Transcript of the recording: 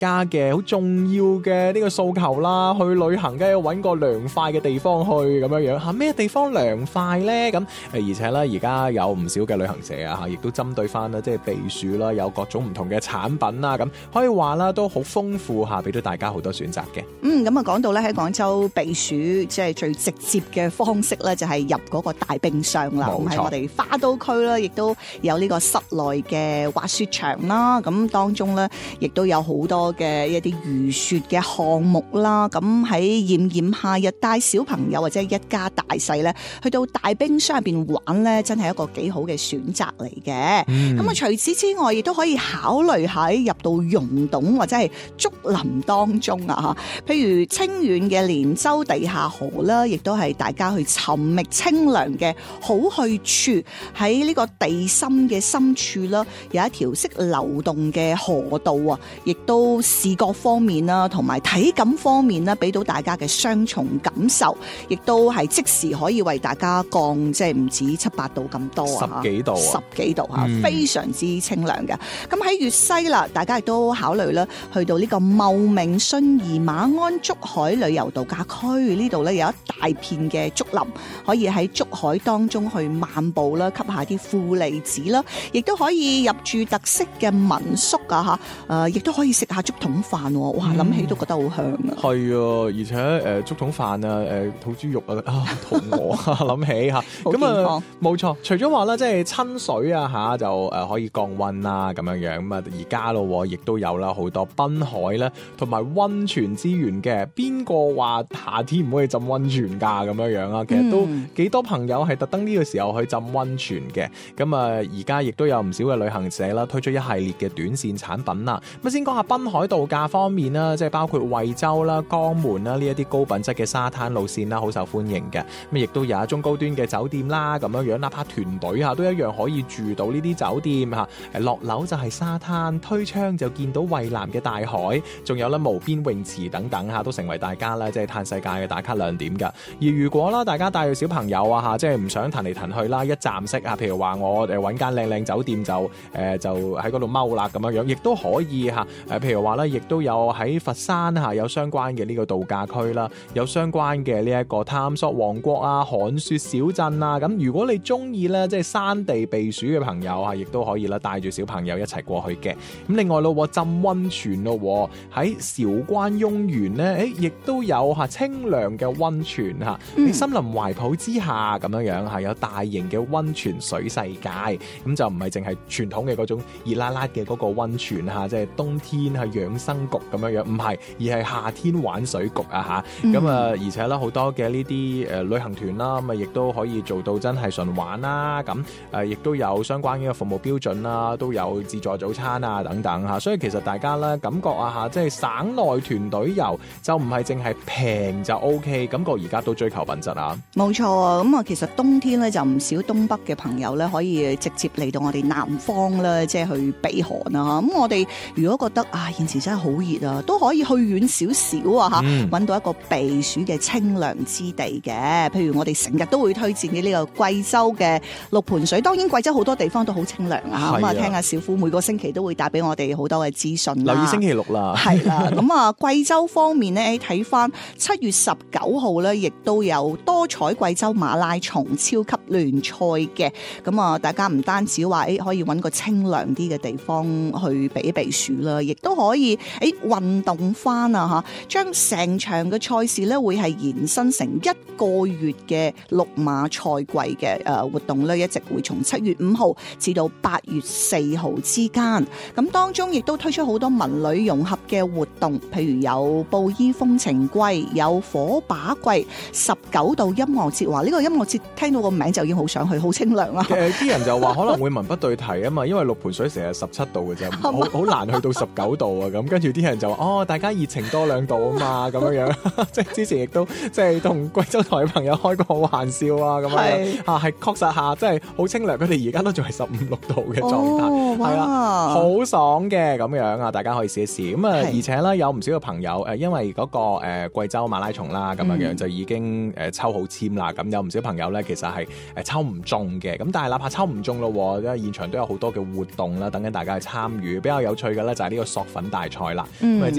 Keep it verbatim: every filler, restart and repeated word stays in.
家嘅好重要嘅呢個訴求啦。去旅行梗係要揾個涼快嘅地方去咁樣樣嚇，咩地方涼快咧？咁誒而且咧而家有唔少嘅旅行社啊嚇，亦都針對翻啦，即係避暑啦，有各種唔同嘅產品啦，咁可以話啦都好豐富嚇，俾到大家好多選擇嘅。 嗯，咁啊講到咧喺廣州避暑，即係最直接嘅方式咧，就係入嗰個大冰箱啦。咁喺我哋花都區啦，亦都有呢個室內嘅滑雪場啦。咁當中咧，亦都有好多嘅一啲預雪嘅項目啦。咁喺炎炎夏日帶小朋友或者一家大細咧，去到大冰箱入邊玩咧，真係一個幾好嘅選擇嚟嘅。咁、嗯、啊，除此之外，亦都可以考慮喺入到溶洞或者係竹林當中啊。吓，譬如清遠嘅連州地下河啦，亦都係大家去尋覓清涼嘅好去處。喺呢個地心嘅深處啦，有一條識流動嘅河道啊，亦都視覺方面啦，同埋體感方面啦，俾到大家嘅雙重感受，亦都係即時可以為大家降，即係唔止七八度咁多啊， 十幾度， 十幾度吓，嗯、非常之清涼嘅。咁喺粵西啦，大家亦都考慮啦，去到呢個茂名信宜馬鞍竹海旅遊度假區呢度咧，有一大片嘅竹林，可以喺竹海當中去漫步啦，吸下啲負離子啦，亦都可以入住特色嘅民宿啊吓，誒，亦都可以食下竹筒飯，哇，諗、嗯、起都覺得好香啊！係啊，而且誒、呃、竹筒飯啊，誒、呃、土豬肉啊，啊肚餓啊，諗起吓，咁啊冇錯，除咗話咧，即係親水啊吓，就誒可以降溫啦咁樣樣，咁啊而家咯，亦都有啦好多濱海咧，同埋溫泉資源嘅。邊個話夏天唔可以浸溫泉噶咁樣樣啊？其實都幾多朋友係特登呢個時候去浸溫泉嘅。咁啊，而家亦都有唔少嘅旅行社啦，推出一系列嘅短線產品啦。咁先講下濱海度假方面啦，即係包括惠州啦、江門啦呢一啲高品質嘅沙灘路線啦，好受歡迎嘅。咁亦都有一中高端嘅酒店啦，咁樣樣，哪怕團隊嚇都一樣可以住到呢啲酒店嚇。誒落樓就係沙灘，推窗就見到蔚藍嘅大海，仲有咧無邊泳池等等嚇，都成為大家咧即係嘆世界嘅打卡亮點㗎。而如果啦，大家帶住小朋友啊嚇，即係唔想騰嚟騰去啦，一站式啊，譬如話我誒揾間靚靚酒店就誒、呃、就喺嗰度踎啦咁樣樣，亦都可以嚇。誒譬如話咧，亦都有喺佛山嚇有相關嘅呢個度假區啦，有相關嘅呢一個探索王國啊、寒雪小鎮啊。咁如果你中意咧，即係山地避暑嘅朋友啊，亦都可以啦，帶住小朋友一齊過去嘅。咁另外咯，浸溫泉咯，喺韶關雍園咧，誒亦都有嚇清涼嘅溫泉嚇，喺森林懷抱之下咁樣樣嚇，有大型嘅溫泉水世界。咁就唔係淨係傳統嘅嗰種熱辣辣嘅嗰個溫泉嚇，即係冬天係養生局咁樣樣，唔係，而係夏天玩水局啊嚇。咁啊，而且咧好多嘅呢啲誒旅行團啦，咁啊亦都可以做到真係純玩啦。咁誒亦都有相關嘅服務標準啦，都有自助早餐啊等等嚇。所以其實大家咧感覺啊嚇，即係省內團隊遊就唔係淨係平就 O K， 感覺而家都追求品質啊。 冇錯啊，咁啊其實冬天咧就唔少東北嘅朋友咧可以直接嚟到我哋南方咧，即係去避寒啊。咁我哋如果覺得啊現時真係好熱啊，都可以去遠少少啊嚇，揾、嗯、到一個避暑嘅清涼之地嘅。譬如我哋成日都會推薦嘅呢個貴州嘅六盤水，當然貴州好多地方都好清涼啊。咁啊聽下小夫每個星期都會帶俾我哋好多嘅資訊啦。 留意星期六啦， 係啦。咁啊貴州方面咧，睇翻七月十九號咧，亦都有多彩貴州馬拉松超級聯賽嘅。咁啊，大家唔單止話誒可以揾個清涼啲嘅地方去避一避暑啦，亦都可以誒運動翻啊嚇，將成場嘅賽事咧會係延伸成一個月嘅六馬賽季嘅誒活動咧，一直會從七月五號至到八月四號之間。咁當中亦都推出好多文旅融合嘅活動，譬如有布依風情季，有火把季，十九度音樂節。話呢個音樂節聽到個名就已經好想去，好清涼啦。 誒啲人就話可能會文不對題啊嘛，因為六盤水成日十七度嘅啫，好好難去到十九度啊咁。跟住啲人就話哦，大家熱情多兩度啊嘛咁樣樣。即係之前亦都即係同貴州台嘅朋友開過玩笑啊咁樣啊，係確實下真係好清涼。佢哋而家都仲係十五六度嘅狀態，係啦，好爽嘅咁樣啊，大家可以試一試。咁啊，而且咧有唔少嘅朋友誒，因為嗰個誒貴州馬拉松啦咁樣樣就已經誒抽好籤啦。咁有唔少朋友咧其實係誒抽唔中嘅，咁但係哪怕抽唔中咯，因為現場都有好多嘅活動啦，等緊大家去參與。比較有趣嘅咧就係呢個索粉大賽啦。嗯